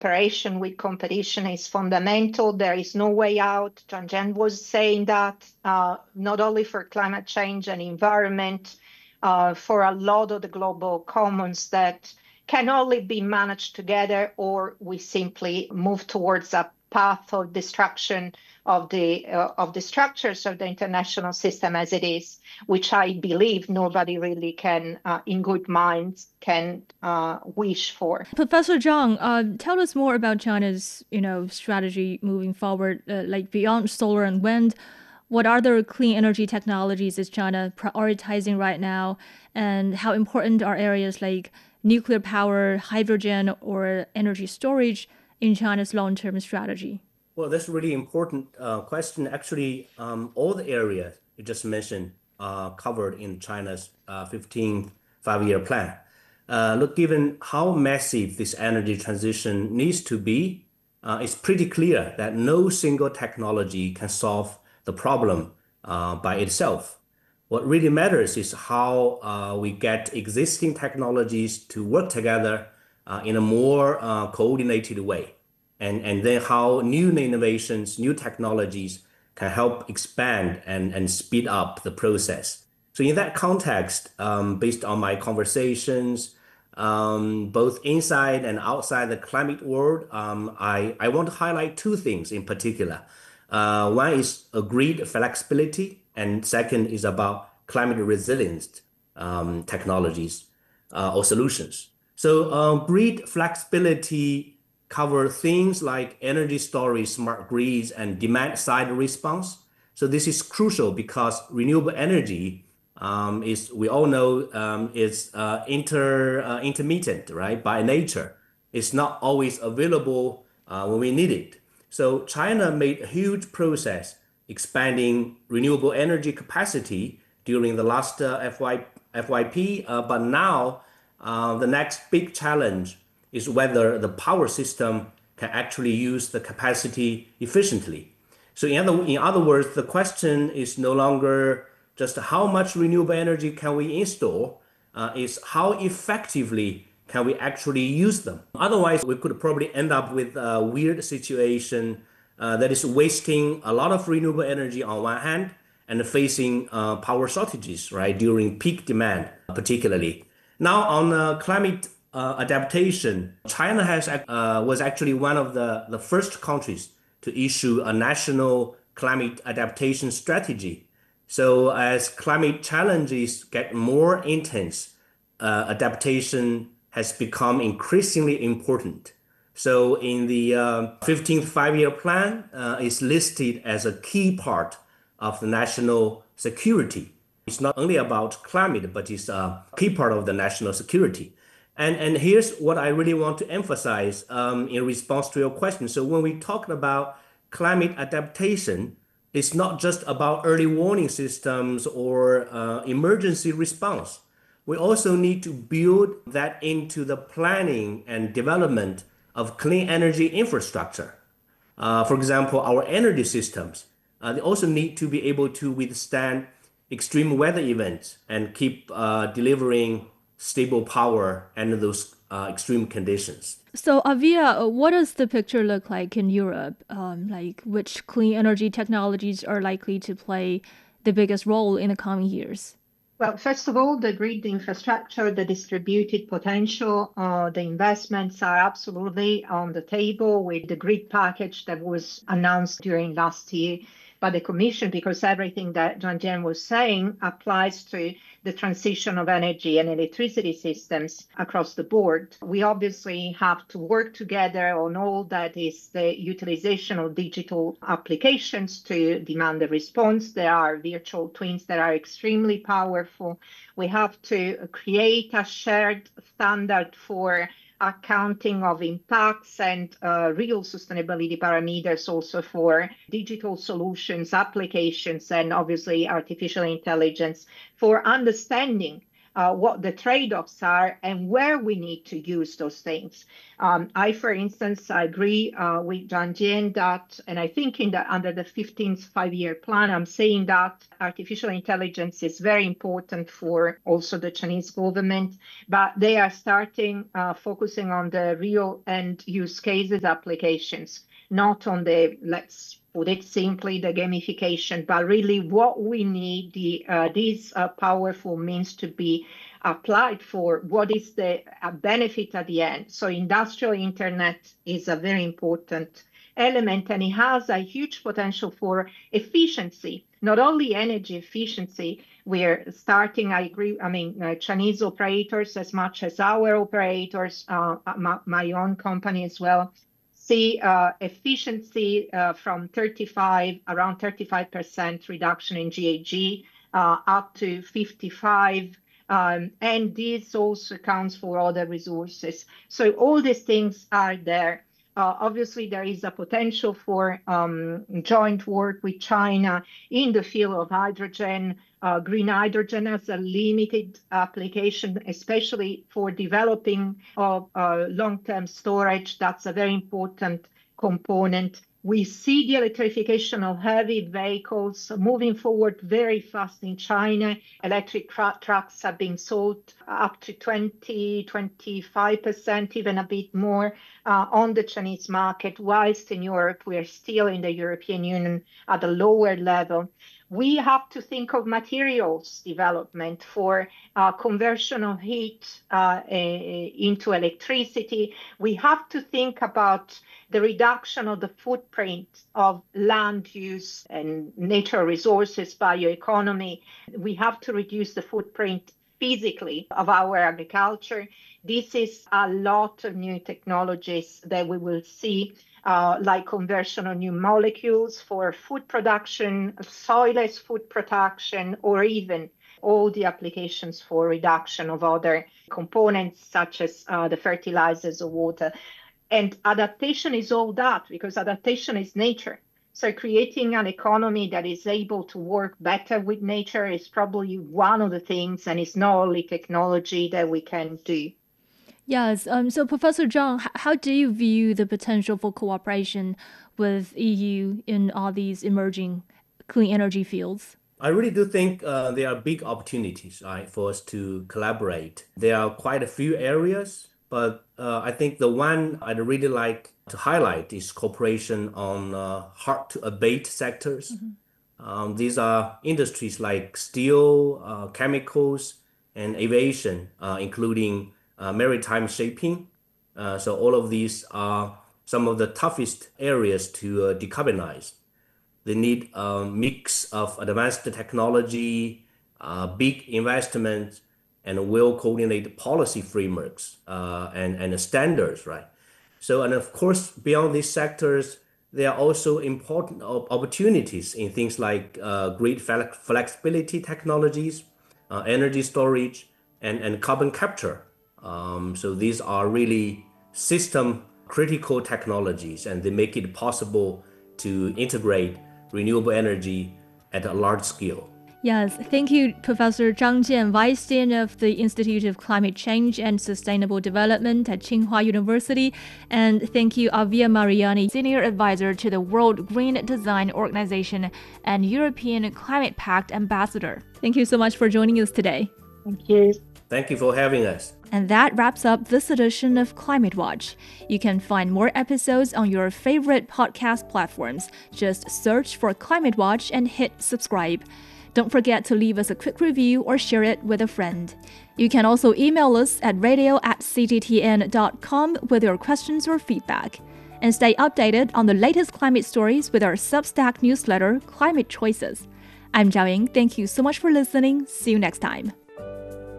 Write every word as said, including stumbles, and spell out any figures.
cooperation with competition is fundamental. There is no way out. Zhang Jian was saying that uh, not only for climate change and environment, uh, for a lot of the global commons that can only be managed together, or we simply move towards a path of destruction of the uh, of the structures of the international system as it is, which I believe nobody really can, uh, in good minds, can uh, wish for. Professor Zhang, uh, tell us more about China's, you know, strategy moving forward, uh, like beyond solar and wind. What other clean energy technologies is China prioritizing right now, and how important are areas like nuclear power, hydrogen, or energy storage in China's long-term strategy? Well, that's a really important uh, question. Actually, um, all the areas you just mentioned are covered in China's uh, fifteenth five-year plan. Uh, look, given how massive this energy transition needs to be, uh, it's pretty clear that no single technology can solve the problem uh, by itself. What really matters is how uh, we get existing technologies to work together uh, in a more uh, coordinated way. And, and then how new innovations, new technologies can help expand and, and speed up the process. So in that context, um, based on my conversations, um, both inside and outside the climate world, um, I, I want to highlight two things in particular. Uh, one is agreed flexibility, and second is about climate resilience um, technologies uh, or solutions. So uh, grid flexibility cover things like energy storage, smart grids, and demand-side response. So this is crucial because renewable energy um, is, we all know, um, is uh, inter uh, intermittent, right? By nature, it's not always available uh, when we need it. So China made a huge progress expanding renewable energy capacity during the last uh, F Y, F Y P, uh, but now uh, the next big challenge is whether the power system can actually use the capacity efficiently. So in other, in other words, the question is no longer just how much renewable energy can we install, uh, is how effectively can we actually use them. Otherwise, we could probably end up with a weird situation uh, that is wasting a lot of renewable energy on one hand and facing uh, power shortages, right, during peak demand, particularly. Now on uh, climate Uh, adaptation, China has uh, was actually one of the, the first countries to issue a national climate adaptation strategy. So as climate challenges get more intense, uh, adaptation has become increasingly important. So in the uh, fifteenth five-year plan, uh, is listed as a key part of the national security. It's not only about climate, but it's a key part of the national security. And, and here's what I really want to emphasize um, in response to your question. So when we talk about climate adaptation, it's not just about early warning systems or uh, emergency response. We also need to build that into the planning and development of clean energy infrastructure. Uh, for example, our energy systems, uh, they also need to be able to withstand extreme weather events and keep uh, delivering stable power under those uh, extreme conditions. So, Avia, what does the picture look like in Europe? Um, like, which clean energy technologies are likely to play the biggest role in the coming years? Well, first of all, the grid infrastructure, the distributed potential, uh, the investments are absolutely on the table with the grid package that was announced during last year by the Commission, because everything that Zhang Jian was saying applies to the transition of energy and electricity systems across the board. We obviously have to work together on all that is the utilization of digital applications to demand a response. There are virtual twins that are extremely powerful. We have to create a shared standard for accounting of impacts and uh, real sustainability parameters also for digital solutions, applications, and obviously artificial intelligence for understanding uh, what the trade-offs are and where we need to use those things. Um, I, for instance, I agree uh, with Zhang Jian that, and I think in the, under the fifteenth five-year plan, I'm saying that artificial intelligence is very important for also the Chinese government, but they are starting uh, focusing on the real end use cases applications, not on the, let's put it simply, the gamification, but really what we need the uh, these uh, powerful means to be applied for, what is the uh, benefit at the end. So industrial internet is a very important element, and it has a huge potential for efficiency, not only energy efficiency. We're starting, I agree, I mean, uh, Chinese operators as much as our operators, uh, my, my own company as well, see uh, efficiency uh, from thirty-five, around thirty-five percent reduction in G H G uh, up to fifty-five. Um, and this also accounts for other resources. So all these things are there. Uh, obviously, there is a potential for um, joint work with China in the field of hydrogen. Uh, green hydrogen has a limited application, especially for developing of uh, long-term storage. That's a very important component. We see the electrification of heavy vehicles moving forward very fast in China. Electric tra- trucks are being sold up to twenty, twenty-five percent, even a bit more uh, on the Chinese market, whilst in Europe, we are still in the European Union at a lower level. We have to think of materials development for uh, conversion of heat uh, into electricity. We have to think about the reduction of the footprint of land use and natural resources, bioeconomy. We have to reduce the footprint physically of our agriculture. This is a lot of new technologies that we will see, uh, like conversion of new molecules for food production, soilless food production, or even all the applications for reduction of other components such as uh, the fertilizers or water. And adaptation is all that, because adaptation is nature. So creating an economy that is able to work better with nature is probably one of the things, and it's not only technology that we can do. Yes. Um, so, Professor Zhang, how do you view the potential for cooperation with E U in all these emerging clean energy fields? I really do think uh, there are big opportunities, right, for us to collaborate. There are quite a few areas, but uh, I think the one I'd really like to highlight is cooperation on uh, hard-to-abate sectors. Mm-hmm. Um, these are industries like steel, uh, chemicals, and aviation, uh, including uh, maritime shipping. Uh, so all of these are some of the toughest areas to uh, decarbonize. They need a mix of advanced technology, uh, big investment, and well-coordinated policy frameworks uh, and, and standards, right? So, and of course, beyond these sectors, there are also important opportunities in things like uh, grid flexibility technologies, uh, energy storage, and, and carbon capture. Um, so these are really system critical technologies, and they make it possible to integrate renewable energy at a large scale. Yes, thank you, Professor Zhang Jian, Vice Dean of the Institute of Climate Change and Sustainable Development at Tsinghua University, and thank you, Avia Mariani, Senior Advisor to the World Green Design Organization and European Climate Pact Ambassador. Thank you so much for joining us today. Thank you. Thank you for having us. And that wraps up this edition of Climate Watch. You can find more episodes on your favorite podcast platforms. Just search for Climate Watch and hit subscribe. Don't forget to leave us a quick review or share it with a friend. You can also email us at radio at c g t n dot com with your questions or feedback. And stay updated on the latest climate stories with our Substack newsletter, Climate Choices. I'm Zhao Ying. Thank you so much for listening. See you next time.